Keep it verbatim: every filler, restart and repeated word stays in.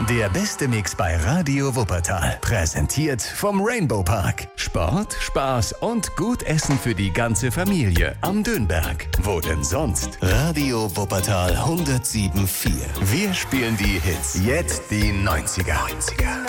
Der beste Mix bei Radio Wuppertal. Präsentiert vom Rainbow Park. Sport, Spaß und gut Essen für die ganze Familie am Dönberg. Wo denn sonst? Radio Wuppertal hundertsieben Komma vier. Wir spielen die Hits. Jetzt die neunziger.